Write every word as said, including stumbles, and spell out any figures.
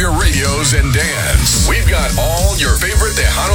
your radios and dance. We've got all your favorite Tejano